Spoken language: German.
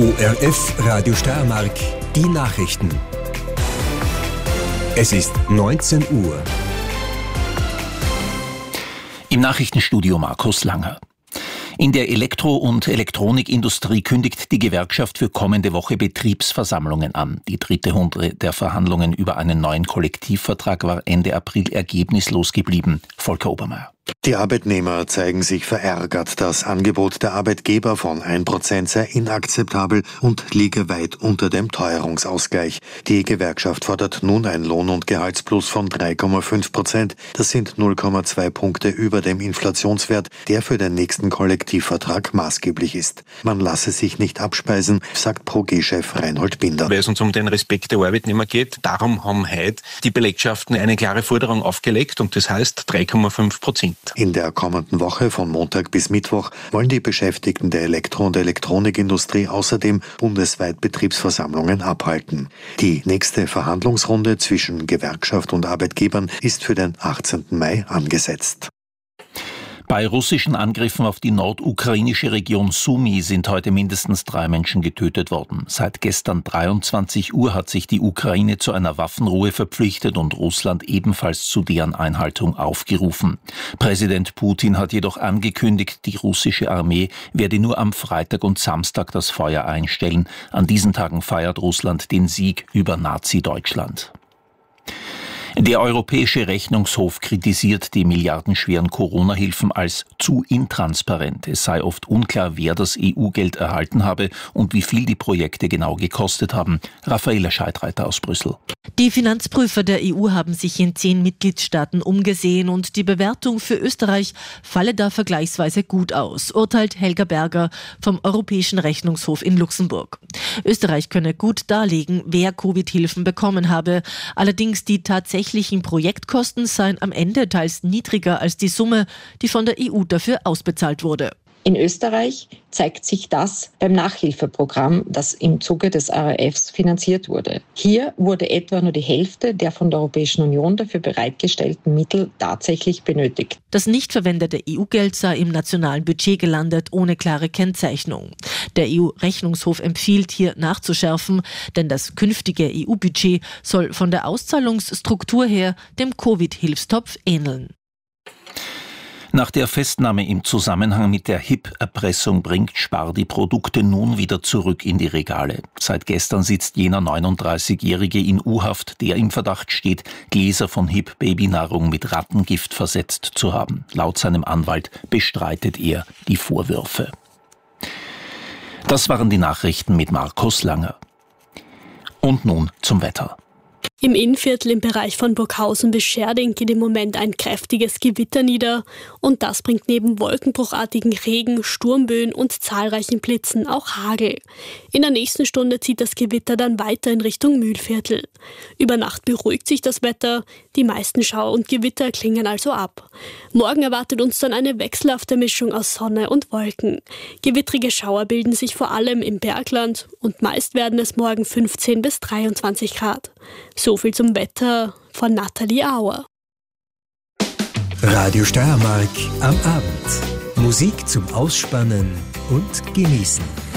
ORF Radio Steiermark, die Nachrichten. Es ist 19 Uhr. Im Nachrichtenstudio Markus Langer. In der Elektro- und Elektronikindustrie kündigt die Gewerkschaft für kommende Woche Betriebsversammlungen an. Die dritte Runde der Verhandlungen über einen neuen Kollektivvertrag war Ende April ergebnislos geblieben. Volker Obermeier. Die Arbeitnehmer zeigen sich verärgert. Das Angebot der Arbeitgeber von 1% sei inakzeptabel und liege weit unter dem Teuerungsausgleich. Die Gewerkschaft fordert nun ein Lohn- und Gehaltsplus von 3,5%. Das sind 0,2 Punkte über dem Inflationswert, der für den nächsten Kollektivvertrag maßgeblich ist. Man lasse sich nicht abspeisen, sagt Pro-G-Chef Reinhold Binder. Weil es uns um den Respekt der Arbeitnehmer geht, darum haben heute die Belegschaften eine klare Forderung aufgelegt und das heißt 3,5%. In der kommenden Woche von Montag bis Mittwoch wollen die Beschäftigten der Elektro- und Elektronikindustrie außerdem bundesweit Betriebsversammlungen abhalten. Die nächste Verhandlungsrunde zwischen Gewerkschaft und Arbeitgebern ist für den 18. Mai angesetzt. Bei russischen Angriffen auf die nordukrainische Region Sumy sind heute mindestens 3 Menschen getötet worden. Seit gestern 23 Uhr hat sich die Ukraine zu einer Waffenruhe verpflichtet und Russland ebenfalls zu deren Einhaltung aufgerufen. Präsident Putin hat jedoch angekündigt, die russische Armee werde nur am Freitag und Samstag das Feuer einstellen. An diesen Tagen feiert Russland den Sieg über Nazi-Deutschland. Der Europäische Rechnungshof kritisiert die milliardenschweren Corona-Hilfen als zu intransparent. Es sei oft unklar, wer das EU-Geld erhalten habe und wie viel die Projekte genau gekostet haben. Raffaela Scheidreiter aus Brüssel. Die Finanzprüfer der EU haben sich in 10 Mitgliedstaaten umgesehen und die Bewertung für Österreich falle da vergleichsweise gut aus, urteilt Helga Berger vom Europäischen Rechnungshof in Luxemburg. Österreich könne gut darlegen, wer Covid-Hilfen bekommen habe. Allerdings die tatsächlichen Projektkosten seien am Ende teils niedriger als die Summe, die von der EU dafür ausbezahlt wurde. In Österreich zeigt sich das beim Nachhilfeprogramm, das im Zuge des RRFs finanziert wurde. Hier wurde etwa nur die Hälfte der von der Europäischen Union dafür bereitgestellten Mittel tatsächlich benötigt. Das nicht verwendete EU-Geld sei im nationalen Budget gelandet, ohne klare Kennzeichnung. Der EU-Rechnungshof empfiehlt hier nachzuschärfen, denn das künftige EU-Budget soll von der Auszahlungsstruktur her dem Covid-Hilfstopf ähneln. Nach der Festnahme im Zusammenhang mit der HIP-Erpressung bringt Spar die Produkte nun wieder zurück in die Regale. Seit gestern sitzt jener 39-Jährige in U-Haft, der im Verdacht steht, Gläser von HIP-Babynahrung mit Rattengift versetzt zu haben. Laut seinem Anwalt bestreitet er die Vorwürfe. Das waren die Nachrichten mit Markus Langer. Und nun zum Wetter. Im Innviertel im Bereich von Burghausen bis Scherding geht im Moment ein kräftiges Gewitter nieder und das bringt neben wolkenbruchartigen Regen, Sturmböen und zahlreichen Blitzen auch Hagel. In der nächsten Stunde zieht das Gewitter dann weiter in Richtung Mühlviertel. Über Nacht beruhigt sich das Wetter, die meisten Schauer und Gewitter klingen also ab. Morgen erwartet uns dann eine wechselhafte Mischung aus Sonne und Wolken. Gewittrige Schauer bilden sich vor allem im Bergland und meist werden es morgen 15 bis 23 Grad. So viel zum Wetter von Nathalie Auer. Radio Steiermark am Abend. Musik zum Ausspannen und Genießen.